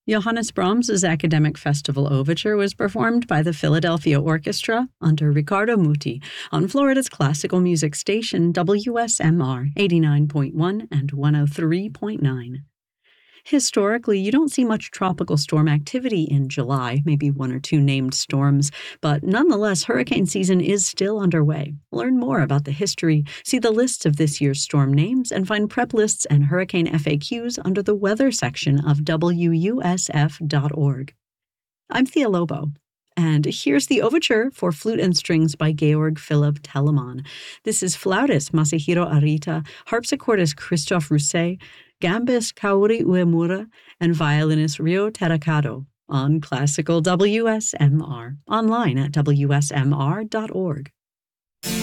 Johannes Brahms's Academic Festival Overture was performed by the Philadelphia Orchestra under Riccardo Muti on Florida's classical music station WSMR 89.1 and 103.9. Historically, you don't see much tropical storm activity in July, maybe one or two named storms, but nonetheless, hurricane season is still underway. Learn more about the history, see the lists of this year's storm names, and find prep lists and hurricane FAQs under the weather section of WUSF.org. I'm Thea Lobo, and here's the overture for flute and strings by Georg Philipp Telemann. This is flautist Masahiro Arita, harpsichordist Christophe Rousset, gambist Kaori Uemura, and violinist Ryo Terakato on Classical WSMR, online at WSMR.org.